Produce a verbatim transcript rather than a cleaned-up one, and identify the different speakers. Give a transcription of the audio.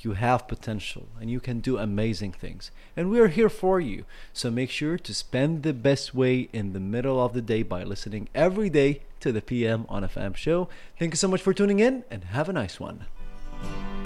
Speaker 1: You have potential and you can do amazing things. And we are here for you. So make sure to spend the best way in the middle of the day by listening every day to the P M on F M show. Thank you so much for tuning in and have a nice one.